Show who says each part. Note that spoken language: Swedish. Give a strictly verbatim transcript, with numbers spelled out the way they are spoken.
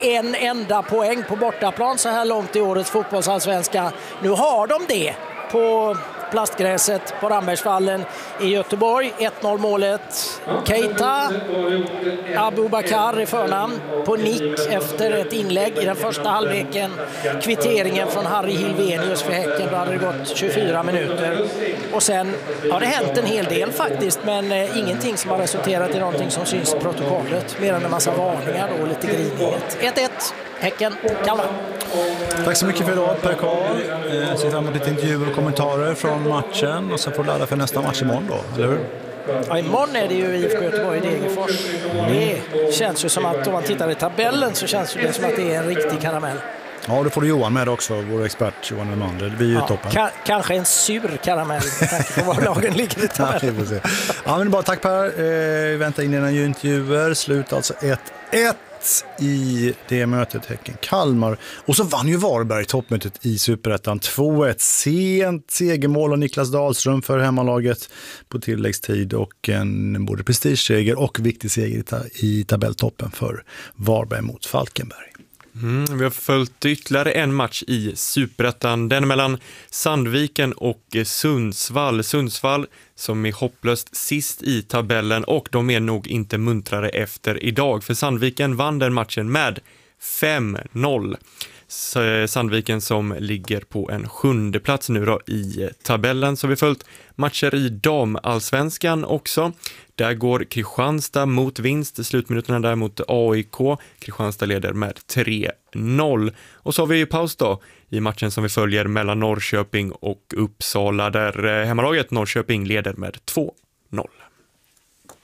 Speaker 1: en enda poäng på bortaplan så här långt i årets fotbollsallsvenska. Nu har de det på plastgräset på Rambergsvallen i Göteborg. ett noll målet. Keita Abubakar i förnamn på nick efter ett inlägg i den första halvleken. Kvitteringen från Harry Hilvenius för Häcken. Då hade det gått tjugofyra minuter. Och sen har det hänt en hel del faktiskt, men eh, ingenting som har resulterat i någonting som syns i protokollet. Mer än en massa varningar och lite grinighet. ett ett. Häcken, Kalmar.
Speaker 2: Tack så mycket för idag, Per Karl. Eh, ser fram emot lite intervjuer och kommentarer från matchen och så får du ladda för nästa match imorgon då, eller hur?
Speaker 1: Ja, imorgon är det ju I F K Göteborg i Degerfors. Det känns ju som att om man tittar i tabellen så känns det som att det är en riktig karamell.
Speaker 2: Ja, då får du Johan med också, vår expert Johan Elmander. Vi är ju
Speaker 1: ja,
Speaker 2: toppen.
Speaker 1: Ka- kanske en sur karamell med tanke på var lagen ligger i tabellen.
Speaker 2: Ja, ja, men bara tack Per. Eh, vi väntar in dina intervjuer. Slut alltså ett ett i det mötet Häcken Kalmar. Och så vann ju Varberg toppmötet i Superettan två ett. Sent segermål av Niklas Dahlström för hemmalaget på tilläggstid och en både prestigeseger och viktig seger i, ta- i tabelltoppen för Varberg mot Falkenberg.
Speaker 3: Mm, vi har följt ytterligare en match i Superettan. Den mellan Sandviken och Sundsvall. Sundsvall som är hopplöst sist i tabellen och de är nog inte muntrare efter idag. För Sandviken vann den matchen med fem noll. Sandviken som ligger på en sjunde plats nu då i tabellen. Så vi har följt matcher i damallsvenskan också. Där går Kristianstad mot vinst i slutminuterna där mot A I K. Kristianstad leder med tre noll. Och så har vi ju paus då i matchen som vi följer mellan Norrköping och Uppsala där hemmalaget Norrköping leder med två noll.